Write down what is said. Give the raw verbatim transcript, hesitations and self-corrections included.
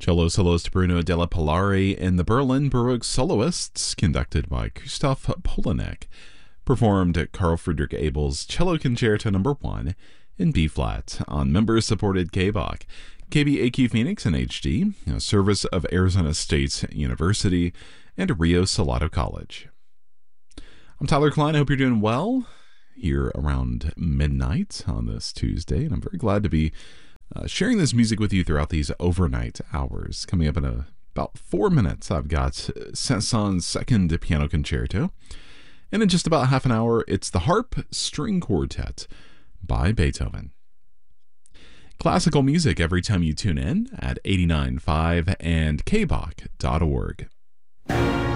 Cello soloist Bruno della Polare and the Berlin Baroque Soloists, conducted by Christoph Polanek, performed Carl Friedrich Abel's Cello Concerto Number one in B-flat on member-supported K B O C, K B A Q Phoenix in H D, a service of Arizona State University, and Rio Salado College. I'm Tyler Klein. I hope you're doing well here around midnight on this Tuesday, and I'm very glad to be Uh, sharing this music with you throughout these overnight hours. Coming up in a, about four minutes, I've got Saint-Saëns' Second Piano Concerto. And in just about half an hour, it's the Harp String Quartet by Beethoven. Classical music every time you tune in at eighty-nine point five and K B O C dot org.